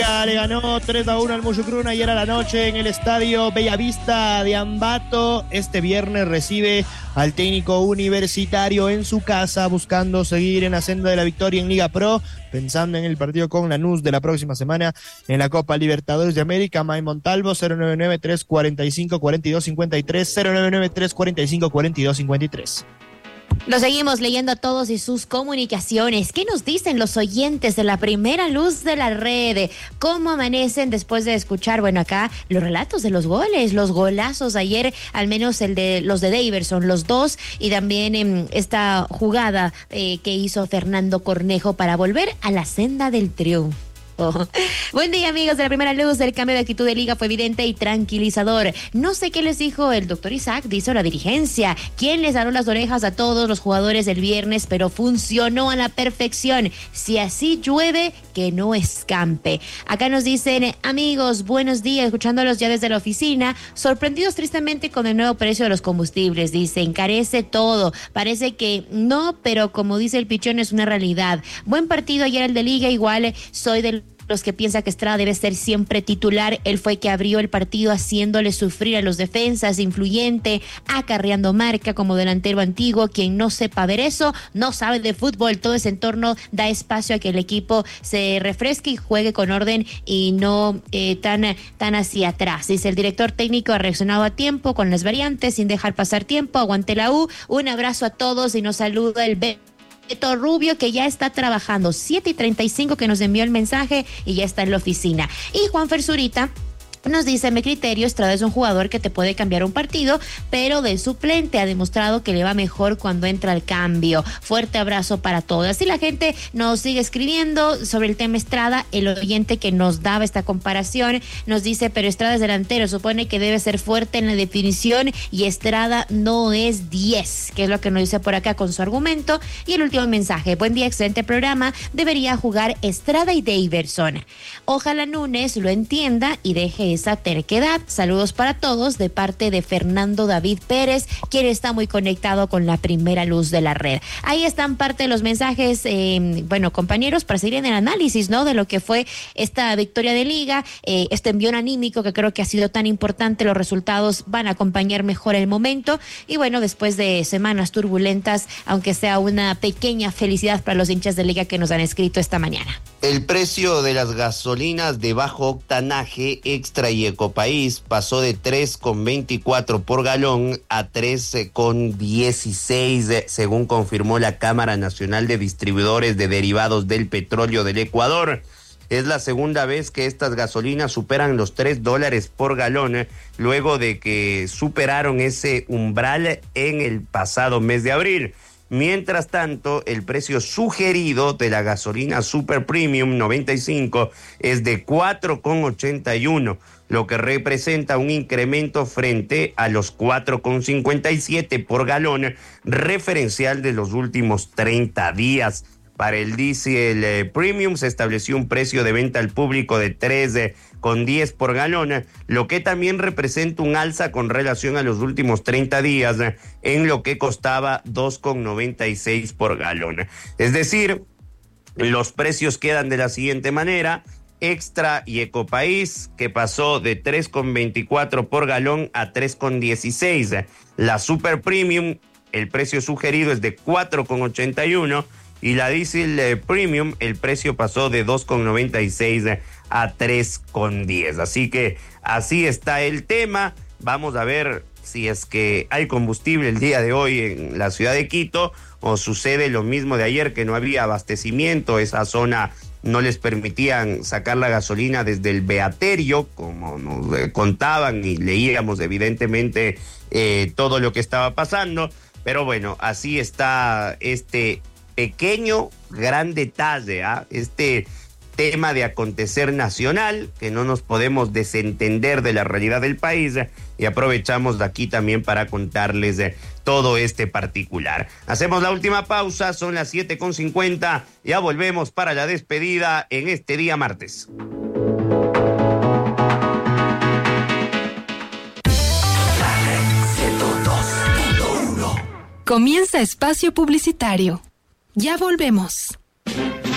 Liga le ganó 3-1 al Mushukron ayer a la noche en el estadio Bellavista de Ambato. Este viernes recibe al técnico Universitario en su casa, buscando seguir en la senda de la victoria en Liga Pro, pensando en el partido con Lanús de la próxima semana en la Copa Libertadores de América. May Montalvo, 099-345-4253, 099-345-4253. Lo seguimos leyendo a todos y sus comunicaciones. ¿Qué nos dicen los oyentes de la primera luz de la red? ¿Cómo amanecen después de escuchar, bueno, acá los relatos de los goles, los golazos ayer, al menos los de Daverson, los dos, y también esta jugada que hizo Fernando Cornejo para volver a la senda del triunfo? Buen día, amigos de la primera luz. El cambio de actitud de Liga fue evidente y tranquilizador. No sé qué les dijo el doctor Isaac, dice la dirigencia, quien les daró las orejas a todos los jugadores del viernes, pero funcionó a la perfección. Si así llueve, que no escampe. Acá nos dicen, amigos, buenos días, escuchándolos ya desde la oficina, sorprendidos tristemente con el nuevo precio de los combustibles. Dice, encarece todo. Parece que no, pero como dice el pichón, es una realidad. Buen partido ayer el de Liga, igual soy del los que piensa que Estrada debe ser siempre titular. Él fue que abrió el partido haciéndole sufrir a los defensas, influyente, acarreando marca como delantero antiguo. Quien no sepa ver eso, no sabe de fútbol. Todo ese entorno da espacio a que el equipo se refresque y juegue con orden y no tan hacia atrás. Dice, el director técnico ha reaccionado a tiempo con las variantes, sin dejar pasar tiempo. Aguante la U. Un abrazo a todos y nos saluda el Beto Rubio, que ya está trabajando, 7:35 que nos envió el mensaje y ya está en la oficina. Y Juan Ferzurita nos dice, mi criterio, Estrada es un jugador que te puede cambiar un partido, pero de suplente ha demostrado que le va mejor cuando entra al cambio. Fuerte abrazo para todos. Así la gente nos sigue escribiendo sobre el tema Estrada. El oyente que nos daba esta comparación nos dice, pero Estrada es delantero, supone que debe ser fuerte en la definición y Estrada no es 10, que es lo que nos dice por acá con su argumento. Y el último mensaje, buen día, excelente programa, debería jugar Estrada y Daverson. Ojalá Núñez lo entienda y deje esa terquedad. Saludos para todos de parte de Fernando David Pérez, quien está muy conectado con la primera luz de la red. Ahí están parte de los mensajes, compañeros, para seguir en el análisis, ¿no?, de lo que fue esta victoria de Liga, este envión anímico que creo que ha sido tan importante. Los resultados van a acompañar mejor el momento y bueno, después de semanas turbulentas, aunque sea una pequeña felicidad para los hinchas de Liga que nos han escrito esta mañana. El precio de las gasolinas de bajo octanaje Extra y Ecopaís pasó de 3,24 por galón a 13,16, según confirmó la Cámara Nacional de Distribuidores de Derivados del Petróleo del Ecuador. Es la segunda vez que estas gasolinas superan los $3 por galón, luego de que superaron ese umbral en el pasado mes de abril. Mientras tanto, el precio sugerido de la gasolina Super Premium 95 es de 4,81, lo que representa un incremento frente a los 4,57 por galón referencial de los últimos 30 días. Para el diésel premium se estableció un precio de venta al público de 3,10 por galón, lo que también representa un alza con relación a los últimos 30 días, en lo que costaba 2,96 por galón. Es decir, los precios quedan de la siguiente manera: Extra y Ecopaís, que pasó de 3,24 por galón a 3,16. La Super Premium, el precio sugerido es de 4,81. Y la Diesel Premium, el precio pasó de 2,96 a 3,10. Así que así está el tema. Vamos a ver si es que hay combustible el día de hoy en la ciudad de Quito, o sucede lo mismo de ayer, que no había abastecimiento. Esa zona no les permitían sacar la gasolina desde el Beaterio, como nos contaban y leíamos evidentemente todo lo que estaba pasando. Pero bueno, así está este pequeño, gran detalle, este tema de acontecer nacional, que no nos podemos desentender de la realidad del país, y aprovechamos de aquí también para contarles todo este particular. Hacemos la última pausa, son las 7:50, ya volvemos para la despedida en este día martes. Comienza espacio publicitario. Ya volvemos.